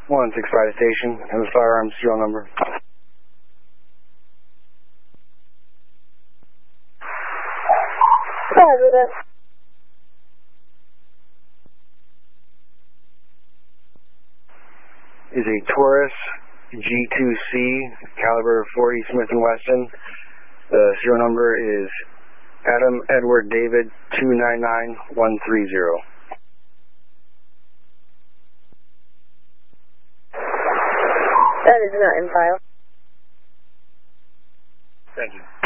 165 station, and the firearm serial number. Roger that. Is a Taurus G2C, caliber .40 Smith & Wesson. The serial number is Adam Edward David 299130. That is not in file. Thank you.